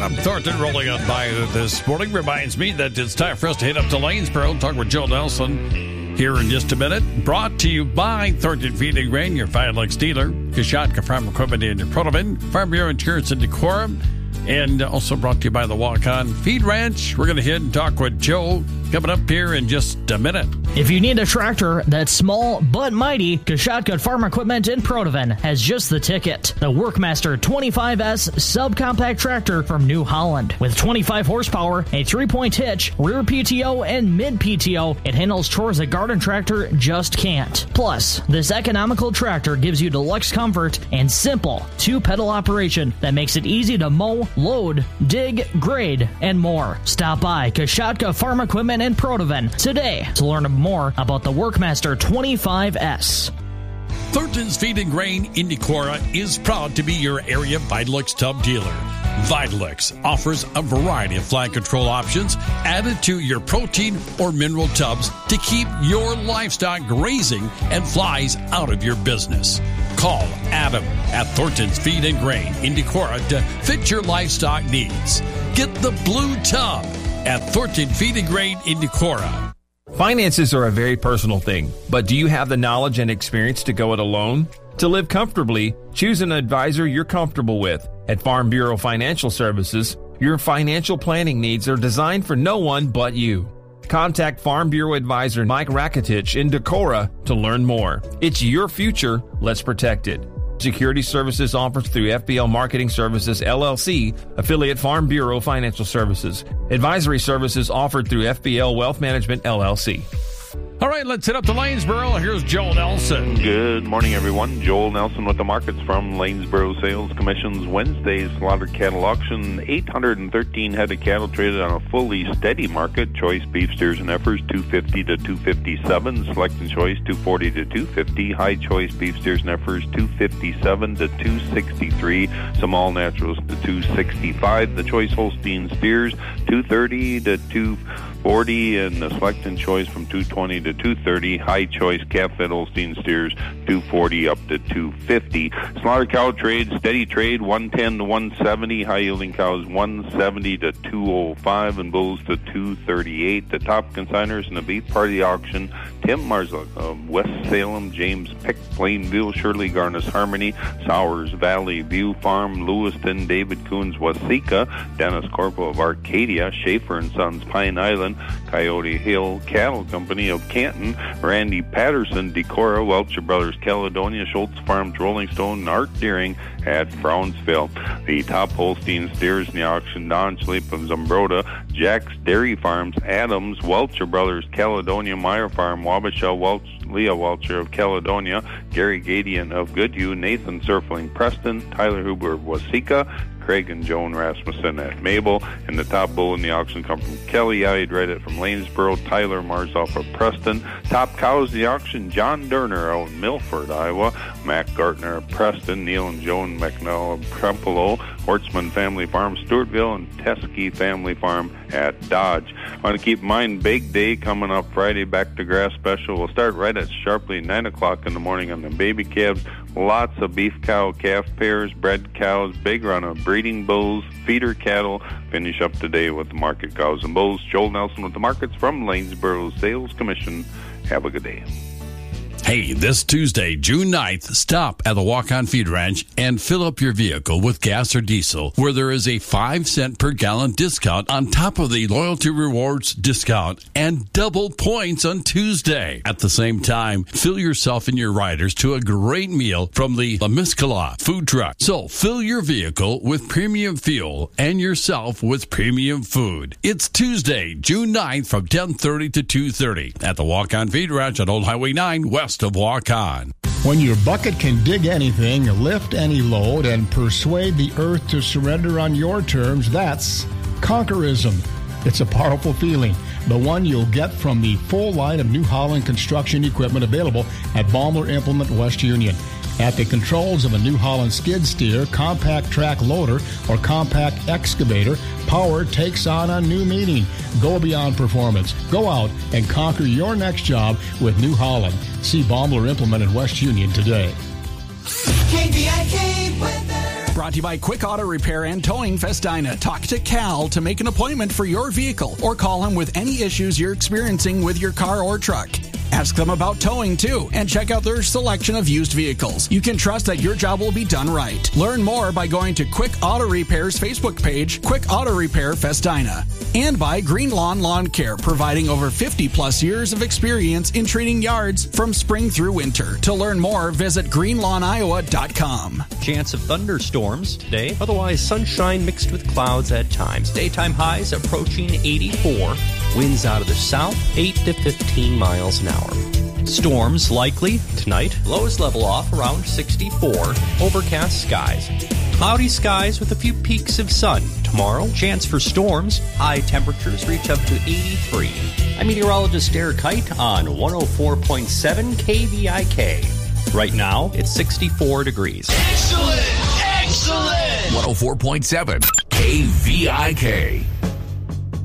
Adam Thornton rolling on by this morning reminds me that it's time for us to head up to Lanesboro and talk with Joe Nelson here in just a minute. Brought to you by Thornton Feed and Grain, your Fidelix dealer, Kashatka Farm Equipment in Protoman, Farm Bureau Insurance in Decorah, and also brought to you by the Walk-On Feed Ranch. We're going to head and talk with Joe coming up here in just a minute. If you need a tractor that's small but mighty, Kashatka Farm Equipment in Protovan has just the ticket. The Workmaster 25S subcompact tractor from New Holland. With 25 horsepower, a 3-point hitch, rear PTO, and mid PTO, it handles chores a garden tractor just can't. Plus, this economical tractor gives you deluxe comfort and simple 2-pedal operation that makes it easy to mow, load, dig, grade, and more. Stop by Kashatka Farm Equipment in Protovan today to learn more about the Workmaster 25S. Thornton's Feed and Grain in Decorah is proud to be your area Vitalix tub dealer. Vitalix offers a variety of fly control options added to your protein or mineral tubs to keep your livestock grazing and flies out of your business. Call Adam at Thornton's Feed and Grain in Decorah to fit your livestock needs. Get the blue tub at Thornton Feed and Grain in Decorah. Finances are a very personal thing, but do you have the knowledge and experience to go it alone? To live comfortably, choose an advisor you're comfortable with. At Farm Bureau Financial Services, your financial planning needs are designed for no one but you. Contact Farm Bureau Advisor Mike Rakitich in Decorah to learn more. It's your future, let's protect it. Security services offered through FBL Marketing Services, LLC, affiliate Farm Bureau Financial Services. Advisory services offered through FBL Wealth Management, LLC. All right, let's head up to Lanesboro. Here's Joel Nelson. Good morning, everyone. Joel Nelson with the markets from Lanesboro Sales Commission's Wednesday's slaughter cattle auction. 813 head of cattle traded on a fully steady market. Choice beef steers and heifers 250 to 257. Select and choice 240 to 250. High choice beef steers and heifers 257 to 263. Some all naturals to 265. The choice Holstein steers 230 to 240, and the select and choice from 220 to 230. High choice calf-fed Holstein steers 240 up to 250. Slaughter cow trade, steady trade 110 to 170. High yielding cows 170 to 205, and bulls to 238. The top consigners in the beef party auction: Tim Marzluck of West Salem, James Pick, Plainville, Shirley Garnis, Harmony, Sowers Valley, View Farm, Lewiston, David Coons, Waseca, Dennis Corpo of Arcadia, Schaefer and Sons, Pine Island, Coyote Hill Cattle Company of Canton, Randy Patterson, Decorah, Welcher Brothers, Caledonia, Schultz Farms, Rolling Stone, and Art Deering at Brownsville. The top Holstein steers in the auction: Don Schleip of Zumbrota, Jack's Dairy Farms, Adams, Welcher Brothers, Caledonia, Meyer Farm, Wabasha, Leah Welcher of Caledonia, Gary Gadian of Goodhue, Nathan Surfling, Preston, Tyler Huber of Waseca, Craig and Joan Rasmussen at Mabel. And the top bull in the auction come from Kelly Reddit from Lanesboro, Tyler Marzoff of Preston. Top cows in the auction: John Durner out in Milford, Iowa, Mac Gartner of Preston, Neil and Joan McNall of Trempolo, Hortzman Family Farm, Stewartville, and Teskey Family Farm at Dodge. I want to keep in mind, Big Day coming up Friday, back to grass special. We'll start right at sharply 9 o'clock in the morning on the baby calves. Lots of beef cow calf pairs, bred cows, big run of breeding bulls, feeder cattle. Finish up today with the market cows and bulls. Joel Nelson with the markets from Lanesboro Sales Commission. Have a good day. Hey, this Tuesday, June 9th, stop at the Walk-On Feed Ranch and fill up your vehicle with gas or diesel, where there is a 5-cent per gallon discount on top of the Loyalty Rewards discount and double points on Tuesday. At the same time, fill yourself and your riders to a great meal from the La Miscala food truck. So fill your vehicle with premium fuel and yourself with premium food. It's Tuesday, June 9th from 10:30 to 2:30 at the Walk-On Feed Ranch on Old Highway 9 west of Walk-On. When your bucket can dig anything, lift any load, and persuade the earth to surrender on your terms, that's conquerism. It's a powerful feeling, but one you'll get from the full line of New Holland construction equipment available at Baumler Implement West Union. At the controls of a New Holland skid steer, compact track loader, or compact excavator, power takes on a new meaning. Go beyond performance. Go out and conquer your next job with New Holland. See Baumler Implement in West Union today. KVIK weather. Brought to you by Quick Auto Repair and Towing Festina. Talk to Cal to make an appointment for your vehicle or call him with any issues you're experiencing with your car or truck. Ask them about towing, too, and check out their selection of used vehicles. You can trust that your job will be done right. Learn more by going to Quick Auto Repair's Facebook page, Quick Auto Repair Festina. And by Green Lawn Lawn Care, providing over 50-plus years of experience in treating yards from spring through winter. To learn more, visit greenlawnoiowa.com. Chance of thunderstorms today, otherwise sunshine mixed with clouds at times. Daytime highs approaching 84. Winds out of the south, 8 to 15 miles an hour. Storms likely tonight. Lows level off around 64. Overcast skies. Cloudy skies with a few peaks of sun. Tomorrow, chance for storms. High temperatures reach up to 83. I'm meteorologist Derek Kite on 104.7 KVIK. Right now, it's 64 degrees. Excellent! Excellent! 104.7 KVIK.